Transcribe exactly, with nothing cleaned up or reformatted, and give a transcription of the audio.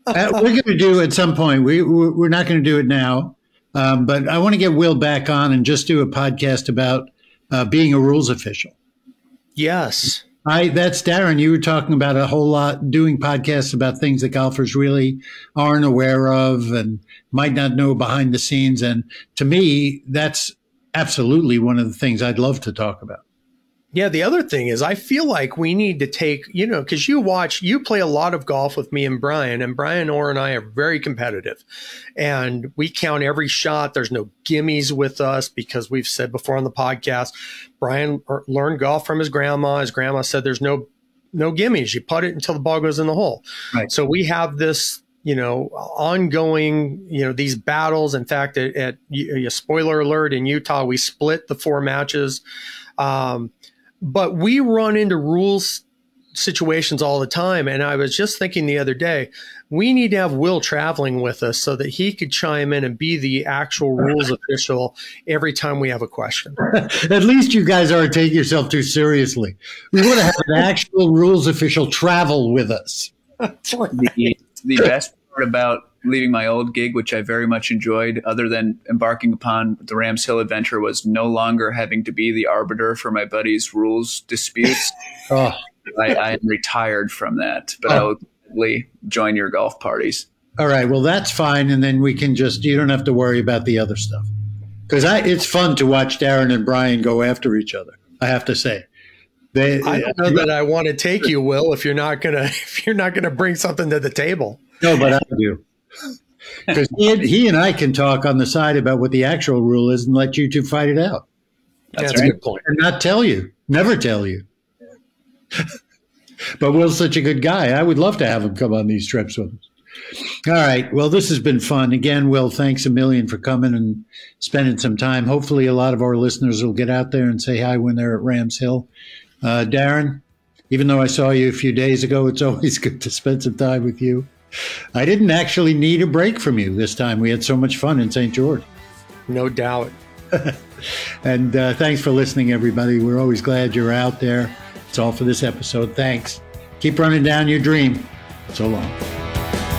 Uh, we're going to do at some point. We we're not going to do it now, um, but I want to get Will back on and just do a podcast about uh, being a rules official. Yes, I that's Darren. You were talking about a whole lot, doing podcasts about things that golfers really aren't aware of and might not know behind the scenes. And to me, that's absolutely one of the things I'd love to talk about. Yeah, the other thing is I feel like we need to take, you know, because you watch, you play a lot of golf with me and Brian, and Brian Orr and I are very competitive. And we count every shot. There's no gimmies with us because we've said before on the podcast, Brian learned golf from his grandma. His grandma said there's no no gimmies. You putt it until the ball goes in the hole. Right. So we have this, you know, ongoing, you know, these battles. In fact, at, at a spoiler alert, in Utah, we split the four matches. Um, But we run into rules situations all the time. And I was just thinking the other day, we need to have Will traveling with us so that he could chime in and be the actual rules official every time we have a question. At least you guys aren't taking yourself too seriously. We want to have an actual rules official travel with us. the, the best part about leaving my old gig, which I very much enjoyed, other than embarking upon the Rams Hill adventure, was no longer having to be the arbiter for my buddies' rules disputes. Oh. I, I am retired from that, but oh. I will gladly join your golf parties. All right. Well, that's fine. And then we can just, you don't have to worry about the other stuff. Because it's fun to watch Darren and Brian go after each other, I have to say. They, I don't know that I want to take you, Will, if you're not gonna if you're not gonna bring something to the table. No, but I do. Because he, he and I can talk on the side about what the actual rule is and let you two fight it out. That's, That's right. a good point. And not tell you, never tell you. But Will's such a good guy. I would love to have him come on these trips with us. All right. Well, this has been fun. Again, Will, thanks a million for coming and spending some time. Hopefully a lot of our listeners will get out there and say hi when they're at Rams Hill. Uh, Darren, even though I saw you a few days ago, it's always good to spend some time with you. I didn't actually need a break from you this time. We had so much fun in Saint George. No doubt. And uh, thanks for listening, everybody. We're always glad you're out there. It's all for this episode. Thanks. Keep running down your dream. So long.